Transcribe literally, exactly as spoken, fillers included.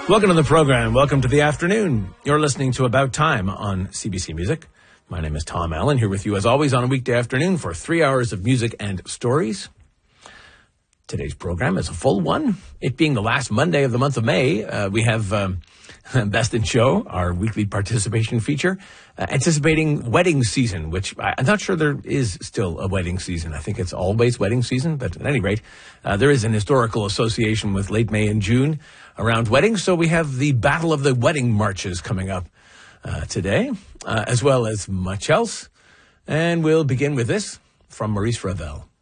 Welcome to the program. Welcome to the afternoon. You're listening to About Time on C B C Music. My name is Tom Allen, here with you as always on a weekday afternoon for three hours of music and stories. Today's program is a full one. It being the last Monday of the month of May, uh, we have um, Best in Show, our weekly participation feature, uh, anticipating wedding season, which I, I'm not sure there is still a wedding season. I think it's always wedding season, but at any rate, uh, there is an historical association with late May and June around weddings. So we have the Battle of the Wedding Marches coming up uh, today, uh, as well as much else. And we'll begin with this from Maurice Ravel.